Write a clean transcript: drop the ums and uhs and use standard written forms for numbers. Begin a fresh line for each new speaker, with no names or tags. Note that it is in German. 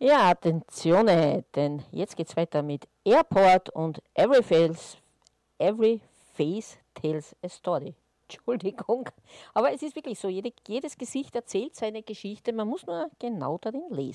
Ja, Attenzione, denn jetzt geht's weiter mit Airport und every face tells a story. Entschuldigung, aber es ist wirklich so, jedes Gesicht erzählt seine Geschichte, man muss nur genau darin lesen.